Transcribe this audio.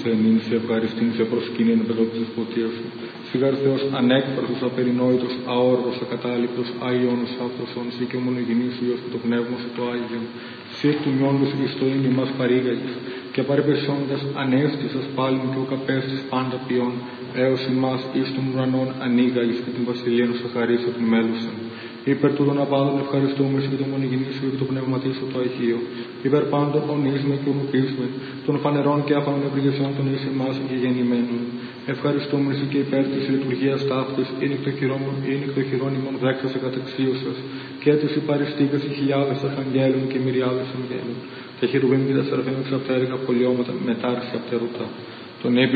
ενήν σε ευχαριστήν, σε προσκύνην επεδό της δεσποτείας σου. Σιγάρ Θεός ανέκφραστος, απερινόητος, αόρατος, ακατάληπτος, Άγιονος άφθοσον, σύ και μονογενής σου Υιός και το πνεύμα σου το Άγιον. Σύ εκ του νιόντος εις το ίνι μας παρήγαγες, και παρεπεσόντας ανέστησας πάλιν και ο καπέστης πάντα ποιόν, έως ημάς εις των ουρανών ανοίγαγες και την βασιλείαν σου χαρίσω την μέλουσαν. Υπέρ τούτων απάντων ευχαριστούμε και το μονογενή σου και το πνεύματί σου το Αγίο. Υπέρ πάντων ονίσμε και ομοποιήσουμε των φανερών και άφανων ευλογησιών των εις εμάς και γεννημένων. Ευχαριστούμε και υπέρ της λειτουργίας ταύτης, είναι εκ το χειρών ημών δέξασε κατεξίωσας, και τους υπαριστήκας οι χιλιάδες αρχαγγέλων και μυριάδες αγγέλων. Τα χερουβίμ και τα σεραφείμ εξ απτέρυγα πολιώματα μετάρρηση απτερωτά. Τον